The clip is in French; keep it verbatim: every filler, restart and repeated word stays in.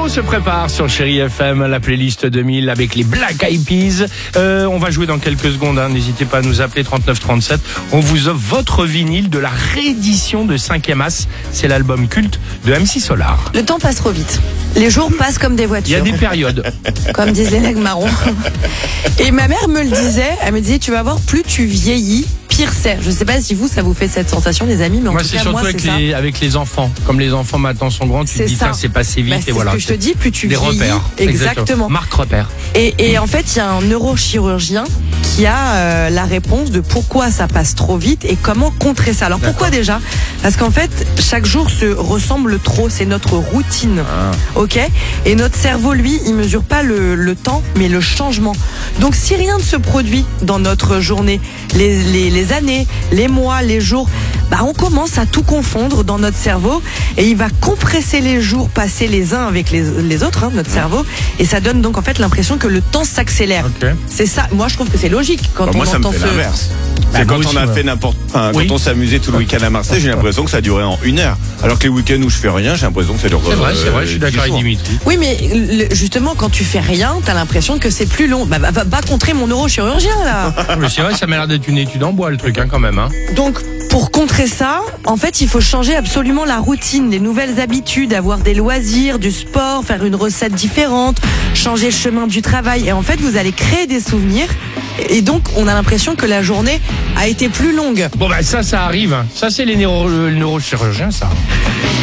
se prépare sur Chéri F M, la playlist deux mille avec les Black Eyed Peas. Euh, on va jouer dans quelques secondes, hein. N'hésitez pas à nous appeler trente-neuf trente-sept. On vous offre votre vinyle de la réédition de cinquième As. C'est l'album culte de M C Solar. Le temps passe trop vite. Les jours passent comme des voitures. Il y a des périodes. Comme disent les nègres marrons. Et ma mère me le disait, elle me disait, tu vas voir, plus tu vieillis, pire c'est. Je sais pas si vous, ça vous fait cette sensation, les amis, mais en Moi, tout c'est cas, surtout moi, avec c'est les, ça. avec les enfants. Comme les enfants maintenant sont grands, tu te C'est dis, ça. ça, c'est passé vite. Bah, et c'est voilà. ce que je te dis, plus tu Des vieillis. repères. Exactement. Marque repère. Et, et en fait, il y a un neurochirurgien qui a euh, la réponse de pourquoi ça passe trop vite et comment contrer ça. Alors pourquoi déjà ? Parce qu'en fait, chaque jour se ressemble trop, c'est notre routine. Ah. Ok ? Et notre cerveau, lui, il mesure pas le, le temps, mais le changement. Donc si rien ne se produit dans notre journée, les, les, les années, les mois, les jours, bah on commence à tout confondre dans notre cerveau et il va compresser les jours passés les uns avec les, les autres, hein, notre cerveau, et ça donne donc en fait l'impression que le temps s'accélère. Ok. C'est ça, moi je trouve que c'est logique quand Bah, on moi, ça me entend fait ce... l'inverse. Bah, C'est moi quand aussi, on a ouais. fait n'importe, enfin, Oui. quand on s'est amusé tout le week-end à Marseille, j'ai l'impression que ça durait en une heure. Alors que les week-ends où je fais rien, j'ai l'impression que ça dure. C'est vrai, euh, c'est vrai, je suis dix d'accord avec jours. Dimitri. Oui, mais le- justement, quand tu fais rien, t'as l'impression que c'est plus long. Bah, va, va, va contrer mon neurochirurgien, là. Mais c'est vrai, ça m'a l'air d'être une étude en bois, le truc, hein, quand même. Hein. Donc, pour contrer ça, en fait, il faut changer absolument la routine, les nouvelles habitudes, avoir des loisirs, du sport, faire une recette différente, changer le chemin du travail. Et en fait, vous allez créer des souvenirs. Et donc, on a l'impression que la journée a été plus longue. Bon, bah, ça, ça arrive. Ça, c'est les neuro- le neurochirurgiens, ça.